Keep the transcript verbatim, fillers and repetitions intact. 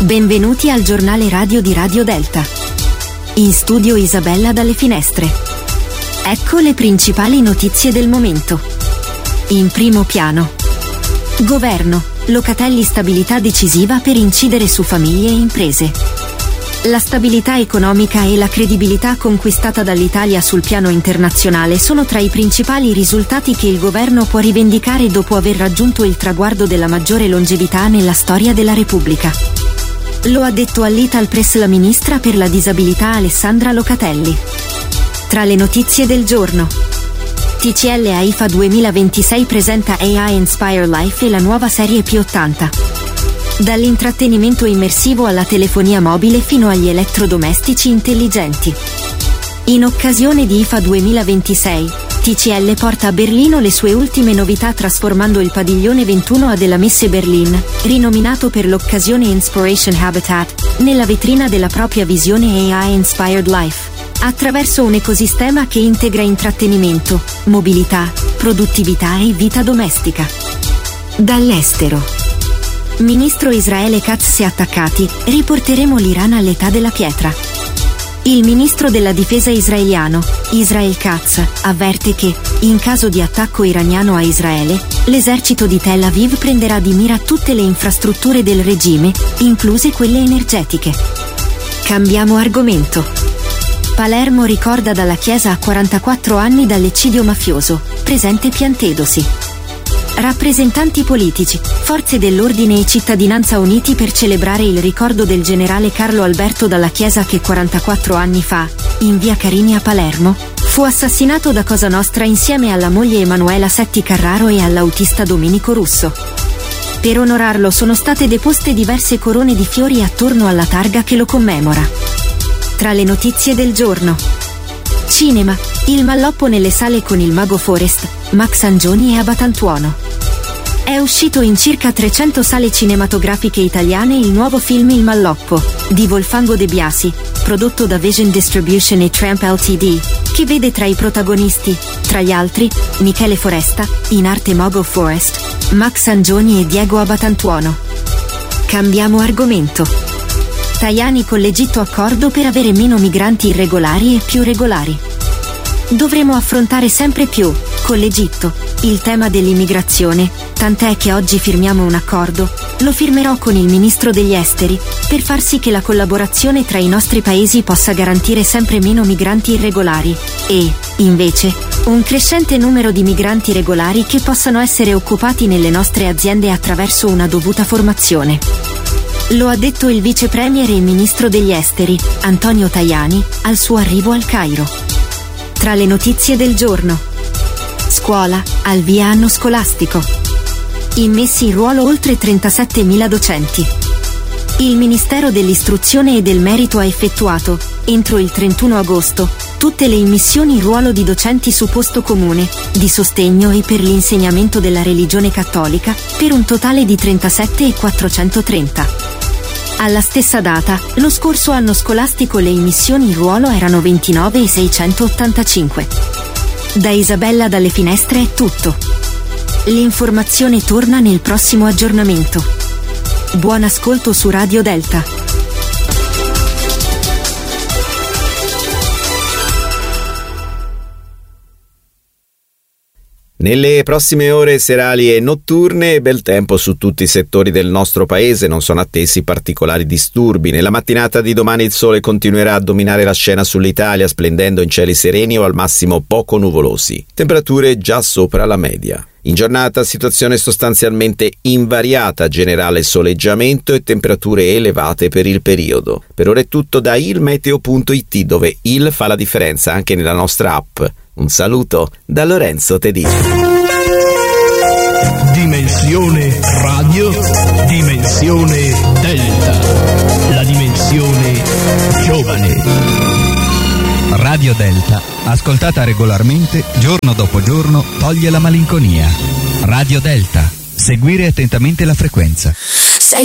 Benvenuti al giornale radio di Radio Delta. In studio Isabella dalle finestre. Ecco le principali notizie del momento. In primo piano. Governo, Locatelli stabilità decisiva per incidere su famiglie e imprese. La stabilità economica e la credibilità conquistata dall'Italia sul piano internazionale sono tra i principali risultati che il governo può rivendicare dopo aver raggiunto il traguardo della maggiore longevità nella storia della Repubblica. Lo ha detto all'Ital Press la ministra per la disabilità Alessandra Locatelli. Tra le notizie del giorno. T C L AIFA duemilaventisei presenta A I Inspire Life e la nuova serie P ottanta. Dall'intrattenimento immersivo alla telefonia mobile fino agli elettrodomestici intelligenti. In occasione di I F A duemilaventisei, T C L porta a Berlino le sue ultime novità trasformando il padiglione ventuno A della Messe Berlin, rinominato per l'occasione Inspiration Habitat, nella vetrina della propria visione A I Inspired Life, attraverso un ecosistema che integra intrattenimento, mobilità, produttività e vita domestica. Dall'estero. Ministro Israele Katz si è attaccati, riporteremo l'Iran all'età della pietra. Il ministro della difesa israeliano, Israel Katz, avverte che, in caso di attacco iraniano a Israele, l'esercito di Tel Aviv prenderà di mira tutte le infrastrutture del regime, incluse quelle energetiche. Cambiamo argomento. Palermo ricorda dalla chiesa a quarantaquattro anni dall'eccidio mafioso, presente Piantedosi. Rappresentanti politici, forze dell'ordine e cittadinanza uniti per celebrare il ricordo del generale Carlo Alberto Dalla Chiesa che quarantaquattro anni fa, in via Carini a Palermo, fu assassinato da Cosa Nostra insieme alla moglie Emanuela Setti Carraro e all'autista Domenico Russo. Per onorarlo sono state deposte diverse corone di fiori attorno alla targa che lo commemora. Tra le notizie del giorno. Cinema, il malloppo nelle sale con il mago Forest, Max Angioni e Abatantuono. È uscito in circa trecento sale cinematografiche italiane il nuovo film Il Malloppo, di Volfango De Biasi, prodotto da Vision Distribution e Tramp Ltd, che vede tra i protagonisti, tra gli altri, Michele Foresta, in arte Mago Forest, Max Angioni e Diego Abatantuono. Cambiamo argomento. Tajani con l'Egitto accordo per avere meno migranti irregolari e più regolari. Dovremo affrontare sempre più, con l'Egitto, il tema dell'immigrazione, tant'è che oggi firmiamo un accordo, lo firmerò con il ministro degli esteri, per far sì che la collaborazione tra i nostri paesi possa garantire sempre meno migranti irregolari, e, invece, un crescente numero di migranti regolari che possano essere occupati nelle nostre aziende attraverso una dovuta formazione. Lo ha detto il vice premier e ministro degli esteri, Antonio Tajani, al suo arrivo al Cairo. Tra le notizie del giorno. Scuola, al via anno scolastico. Immessi in ruolo oltre trentasettemila docenti. Il Ministero dell'Istruzione e del Merito ha effettuato, entro il trentuno agosto, tutte le immissioni in ruolo di docenti su posto comune, di sostegno e per l'insegnamento della religione cattolica, per un totale di trentasette e quattrocentotrenta. Alla stessa data, lo scorso anno scolastico le immissioni in ruolo erano ventinove e seicentottantacinque. Da Isabella dalle finestre è tutto. L'informazione torna nel prossimo aggiornamento. Buon ascolto su Radio Delta. Nelle prossime ore serali e notturne, bel tempo su tutti i settori del nostro paese, non sono attesi particolari disturbi. Nella mattinata di domani il sole continuerà a dominare la scena sull'Italia, splendendo in cieli sereni o al massimo poco nuvolosi. Temperature già sopra la media. In giornata situazione sostanzialmente invariata, generale soleggiamento e temperature elevate per il periodo. Per ora è tutto da ilmeteo punto it, dove il fa la differenza anche nella nostra app. Un saluto da Lorenzo Tedeschi. Dimensione radio, dimensione delta, la dimensione giovane. Radio Delta, ascoltata regolarmente, giorno dopo giorno, toglie la malinconia. Radio Delta, seguire attentamente la frequenza.